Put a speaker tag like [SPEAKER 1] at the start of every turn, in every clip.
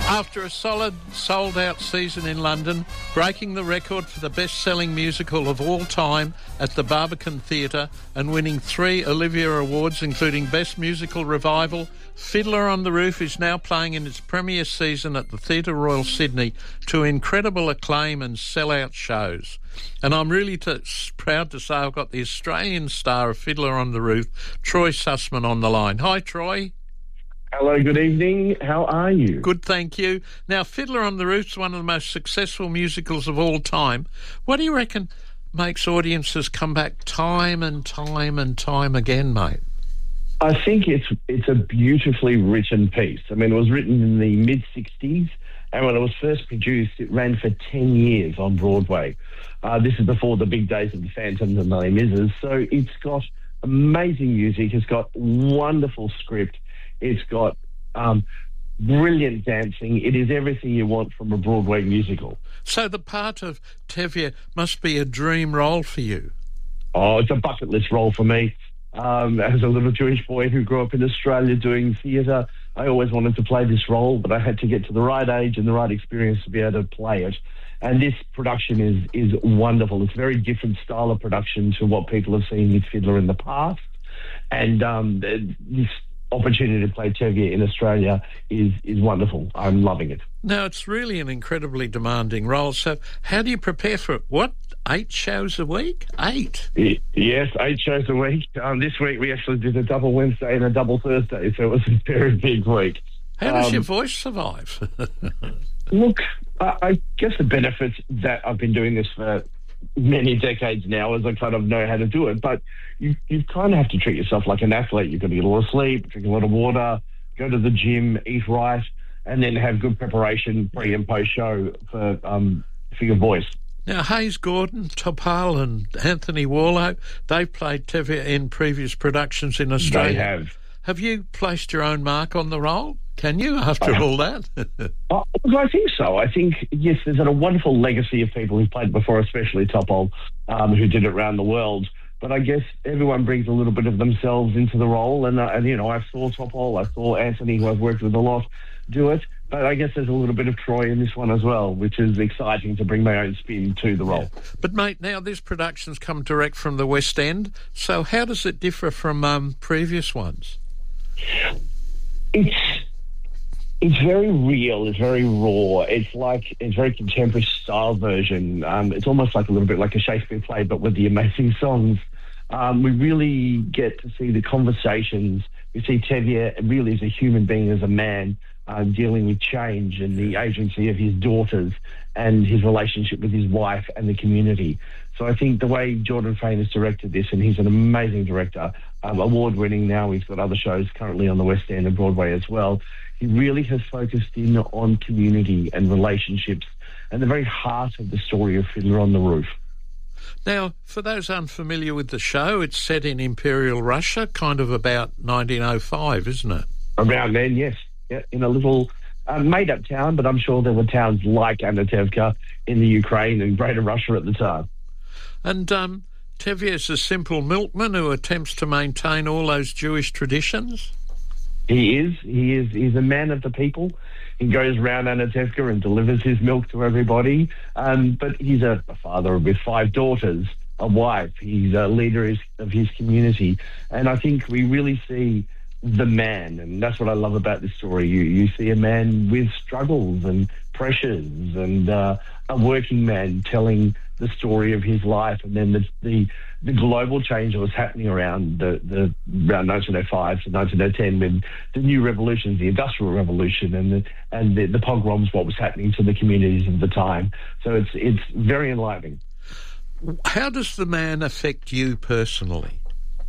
[SPEAKER 1] After a solid sold-out season in London, breaking the record for the best-selling musical of all time at the Barbican Theatre and winning 3 Olivier Awards, including Best Musical Revival, Fiddler on the Roof is now playing in its premiere season at the Theatre Royal Sydney to incredible acclaim and sell-out shows. And I'm really proud to say I've got the Australian star of Fiddler on the Roof, Troy Sussman, on the line. Hi, Troy.
[SPEAKER 2] Hello, good evening. How are you?
[SPEAKER 1] Good, thank you. Now, Fiddler on the Roof is one of the most successful musicals of all time. What do you reckon makes audiences come back time and time and time again, mate?
[SPEAKER 2] I think it's a beautifully written piece. I mean, it was written in the mid-'60s, and when it was first produced, it ran for 10 years on Broadway. This is before the big days of the Phantoms and the Les Mis. So it's got amazing music. It's got wonderful script. It's got brilliant dancing. It is everything you want from a Broadway musical.
[SPEAKER 1] So the part of Tevye must be a dream role for you.
[SPEAKER 2] Oh, it's a bucket list role for me. As a little Jewish boy who grew up in Australia doing theatre, I always wanted to play this role, but I had to get to the right age and the right experience to be able to play it. And this production is wonderful. It's a very different style of production to what people have seen with Fiddler in the past. And this opportunity to play Tevye in Australia is wonderful. I'm loving it.
[SPEAKER 1] Now, it's really an incredibly demanding role. So how do you prepare for it? What, 8 shows a week? 8?
[SPEAKER 2] Yes, 8 shows a week. This week we actually did a double Wednesday and a double Thursday, so it was a very big week.
[SPEAKER 1] How does your voice survive?
[SPEAKER 2] Look, I guess the benefits that I've been doing this for many decades now is I kind of know how to do it, but you kind of have to treat yourself like an athlete. You've got to get a lot of sleep, drink a lot of water, go to the gym, eat right, and then have good preparation pre and post show for your voice.
[SPEAKER 1] Now, Hayes Gordon, Topal and Anthony Warlow, they've played Tevye in previous productions in Australia.
[SPEAKER 2] They have.
[SPEAKER 1] Have you placed your own mark on the role? Can you, after all that?
[SPEAKER 2] I think so. I think, yes, there's a wonderful legacy of people who've played before, especially Topol, who did it around the world. But I guess everyone brings a little bit of themselves into the role. And you know, I saw Topol, I saw Anthony, who I've worked with a lot, do it. But I guess there's a little bit of Troy in this one as well, which is exciting to bring my own spin to the role.
[SPEAKER 1] Yeah. But, mate, now this production's come direct from the West End. So how does it differ from previous ones?
[SPEAKER 2] It's very real. It's very raw. It's very contemporary style version. It's almost like a little bit like a Shakespeare play, but with the amazing songs. We really get to see the conversations. We see Tevye really as a human being, as a man, dealing with change and the agency of his daughters and his relationship with his wife and the community. So I think the way Jordan Fain has directed this, and he's an amazing director, award-winning now. He's got other shows currently on the West End and Broadway as well. He really has focused in on community and relationships and the very heart of the story of Fiddler on the Roof.
[SPEAKER 1] Now, for those unfamiliar with the show, it's set in Imperial Russia, kind of about 1905, isn't it?
[SPEAKER 2] Around then, yes. Yeah, in a little made-up town, but I'm sure there were towns like Anatevka in the Ukraine and Greater Russia at the time.
[SPEAKER 1] And Tevye is a simple milkman who attempts to maintain all those Jewish traditions?
[SPEAKER 2] He is. He's a man of the people. He goes around Anatevka and delivers his milk to everybody. But he's a father with 5 daughters, a wife. He's a leader of his community. And I think we really see the man, and that's what I love about this story. You see a man with struggles and pressures, and a working man telling the story of his life, and then the global change that was happening around around 1905 to 1910, when the new revolutions, the Industrial Revolution, and the pogroms, what was happening to the communities of the time. So it's very enlivening.
[SPEAKER 1] How does the man affect you personally?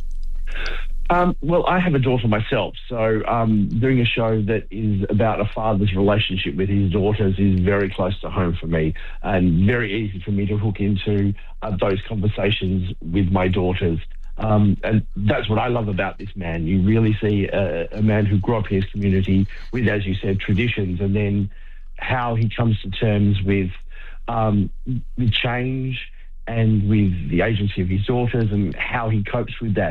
[SPEAKER 2] Well, I have a daughter myself, so doing a show that is about a father's relationship with his daughters is very close to home for me, and very easy for me to hook into those conversations with my daughters. And that's what I love about this man. You really see a man who grew up in his community with, as you said, traditions, and then how he comes to terms with change and with the agency of his daughters and how he copes with that.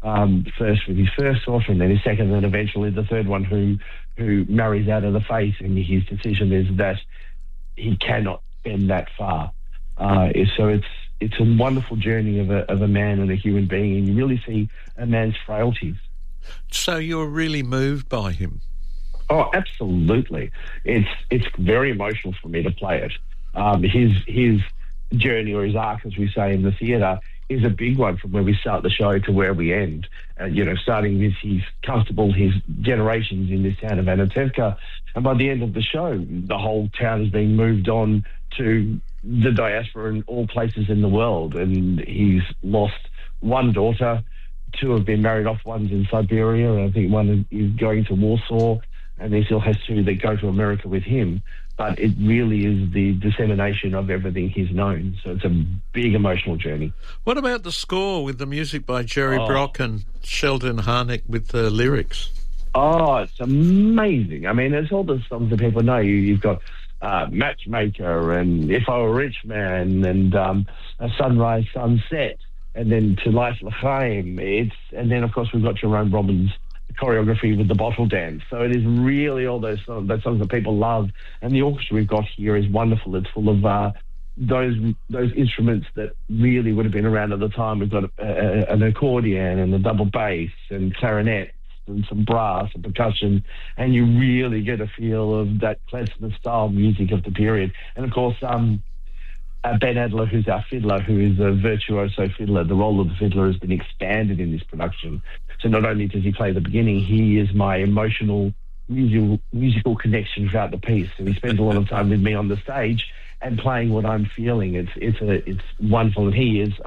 [SPEAKER 2] first with his first daughter and then his second, and then eventually the third one who marries out of the faith, and his decision is that he cannot bend that far. So it's a wonderful journey of a man and a human being, and you really see a man's frailties.
[SPEAKER 1] So you're really moved by him?
[SPEAKER 2] Oh, absolutely. It's very emotional for me to play it. His journey, or his arc, as we say in the theatre, is a big one from where we start the show to where we end. Starting with his generations in this town of Anatevka. And by the end of the show, the whole town is being moved on to the diaspora in all places in the world. And he's lost one daughter, two have been married off, one's in Siberia, and I think one is going to Warsaw, and he still has two that go to America with him. But it really is the dissemination of everything he's known. So it's a big emotional journey.
[SPEAKER 1] What about the score with the music by Jerry Brock and Sheldon Harnick with the lyrics?
[SPEAKER 2] Oh, it's amazing. I mean, it's all the songs that people know. You've got Matchmaker and If I Were a Rich Man and A Sunrise Sunset and then To Life L'Chaim. And then, of course, we've got Jerome Robbins' choreography with the bottle dance. So it is really all those songs that people love. And the orchestra we've got here is wonderful. It's full of those instruments that really would have been around at the time. We've got an accordion and a double bass and clarinet and some brass and percussion, and you really get a feel of that klezmer-style music of the period. And, of course, Ben Adler, who's our fiddler, who is a virtuoso fiddler. The role of the fiddler has been expanded in this production. So not only does he play the beginning, he is my emotional musical connection throughout the piece. And he spends a lot of time with me on the stage and playing what I'm feeling. It's wonderful. And he is,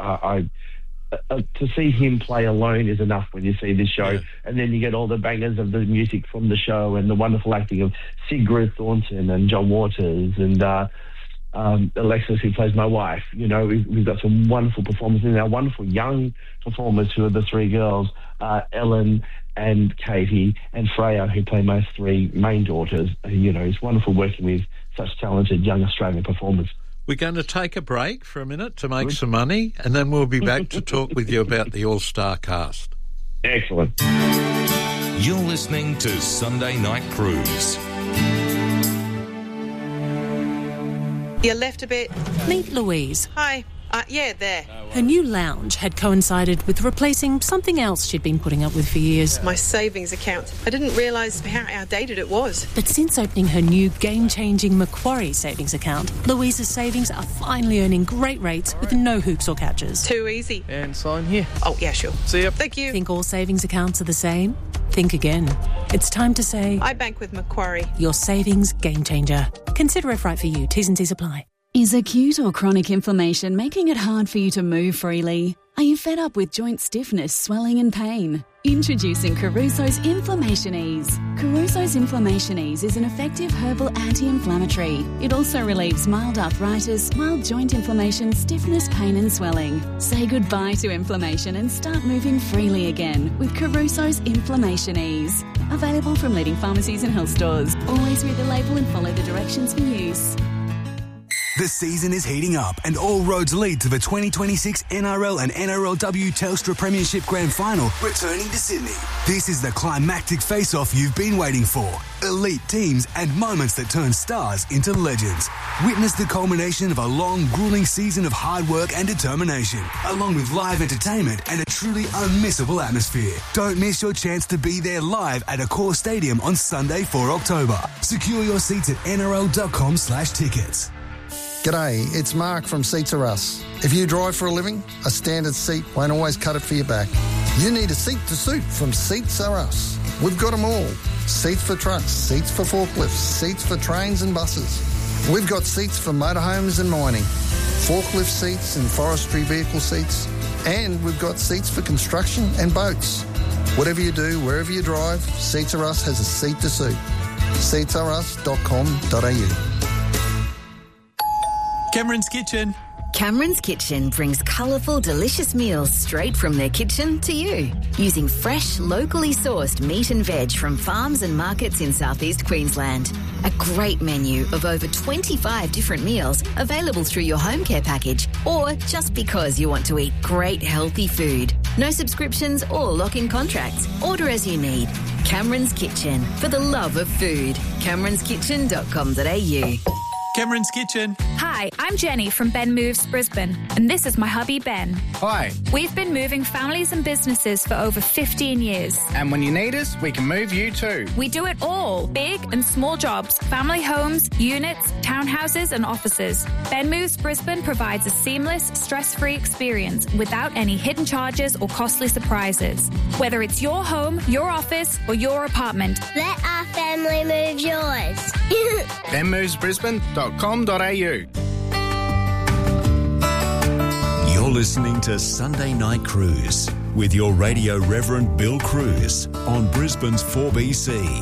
[SPEAKER 2] to see him play alone is enough when you see this show. Yeah. And then you get all the bangers of the music from the show and the wonderful acting of Sigrid Thornton and John Waters and Alexis, who plays my wife. We've got some wonderful performances and our wonderful young performers who are the three girls, Ellen and Katie and Freya, who play my three main daughters. It's wonderful working with such talented young Australian performers.
[SPEAKER 1] We're going to take a break for a minute to make some money, and then we'll be back to talk with you about the All-Star cast.
[SPEAKER 2] Excellent.
[SPEAKER 3] You're listening to Sunday Night Cruise.
[SPEAKER 4] You left a bit.
[SPEAKER 5] Meet Louise.
[SPEAKER 4] Hi. Yeah, there.
[SPEAKER 5] Her new lounge had coincided with replacing something else she'd been putting up with for years.
[SPEAKER 4] My savings account. I didn't realise how outdated it was.
[SPEAKER 5] But since opening her new game-changing Macquarie savings account, Louise's savings are finally earning great rates with no hoops or catches.
[SPEAKER 4] Too easy.
[SPEAKER 6] And sign here.
[SPEAKER 4] Oh, yeah, sure.
[SPEAKER 6] See ya.
[SPEAKER 4] Thank you.
[SPEAKER 5] Think all savings accounts are the same? Think again. It's time to say...
[SPEAKER 4] I bank with Macquarie.
[SPEAKER 5] Your savings game changer. Consider if right for you. T's and C's apply.
[SPEAKER 7] Is acute or chronic inflammation making it hard for you to move freely? Are you fed up with joint stiffness, swelling and pain? Introducing Caruso's Inflammation Ease. Caruso's Inflammation Ease is an effective herbal anti-inflammatory. It also relieves mild arthritis, mild joint inflammation, stiffness, pain and swelling. Say goodbye to inflammation and start moving freely again with Caruso's Inflammation Ease. Available from leading pharmacies and health stores. Always read the label and follow the directions for use.
[SPEAKER 8] The season is heating up and all roads lead to the 2026 NRL and NRLW Telstra Premiership Grand Final returning to Sydney. This is the climactic face-off you've been waiting for. Elite teams and moments that turn stars into legends. Witness the culmination of a long, grueling season of hard work and determination, along with live entertainment and a truly unmissable atmosphere. Don't miss your chance to be there live at Accor Stadium on Sunday, 4 October. Secure your seats at nrl.com/tickets.
[SPEAKER 9] G'day, it's Mark from Seats Are Us. If you drive for a living, a standard seat won't always cut it for your back. You need a seat to suit from Seats Are Us. We've got them all. Seats for trucks, seats for forklifts, seats for trains and buses. We've got seats for motorhomes and mining, forklift seats and forestry vehicle seats, and we've got seats for construction and boats. Whatever you do, wherever you drive, Seats Are Us has a seat to suit. seatsarus.com.au.
[SPEAKER 10] Cameron's Kitchen.
[SPEAKER 11] Cameron's Kitchen brings colourful, delicious meals straight from their kitchen to you, using fresh, locally sourced meat and veg from farms and markets in southeast Queensland. A great menu of over 25 different meals available through your home care package or just because you want to eat great, healthy food. No subscriptions or lock-in contracts. Order as you need. Cameron's Kitchen, for the love of food. Cameron'sKitchen.com.au.
[SPEAKER 6] Cameron's Kitchen.
[SPEAKER 10] Hi, I'm Jenny from Ben Moves Brisbane, and this is my hubby Ben.
[SPEAKER 12] Hi.
[SPEAKER 10] We've been moving families and businesses for over 15 years.
[SPEAKER 12] And when you need us, we can move you too.
[SPEAKER 10] We do it all. Big and small jobs, family homes, units, townhouses and offices. Ben Moves Brisbane provides a seamless, stress-free experience without any hidden charges or costly surprises. Whether it's your home, your office or your apartment.
[SPEAKER 13] Let our family move yours.
[SPEAKER 12] benmovesbrisbane.com.au.
[SPEAKER 3] You're listening to Sunday Night Cruise with your radio Reverend Bill Cruz on Brisbane's 4BC.